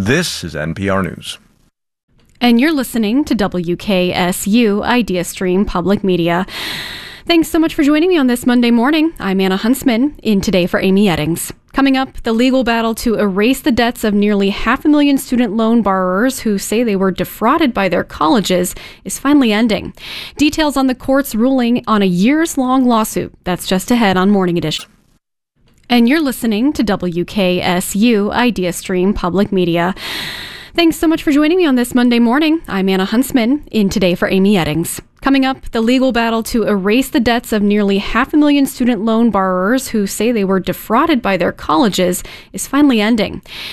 This is NPR News. And you're listening to WKSU Idea Stream Public Media. Thanks so much for joining me on this Monday morning. I'm Anna Huntsman, in today for Amy Eddings. Coming up, the legal battle to erase the debts of nearly 500,000 student loan borrowers who say they were defrauded by their colleges is finally ending. Details on the court's ruling on a years-long lawsuit. That's just ahead on Morning Edition. And you're listening to WKSU Idea Stream Public Media. Thanks so much for joining me on this Monday morning. I'm Anna Huntsman, in today for Amy Eddings. Coming up, the legal battle to erase the debts of nearly 500,000 student loan borrowers who say they were defrauded by their colleges is finally ending.